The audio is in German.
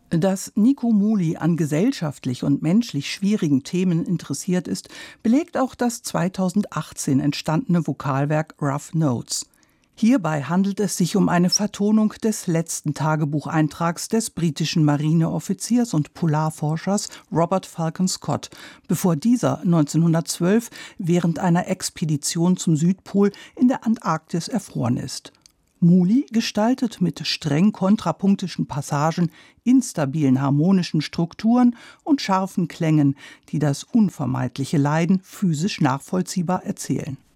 Dass Nico Muli an gesellschaftlich und menschlich schwierigen Themen interessiert ist, belegt auch das 2018 entstandene Vokalwerk Rough Notes. Hierbei handelt es sich um eine Vertonung des letzten Tagebucheintrags des britischen Marineoffiziers und Polarforschers Robert Falcon Scott, bevor dieser 1912 während einer Expedition zum Südpol in der Antarktis erfroren ist. Muli gestaltet mit streng kontrapunktischen Passagen, instabilen harmonischen Strukturen und scharfen Klängen, die das unvermeidliche Leiden physisch nachvollziehbar erzählen.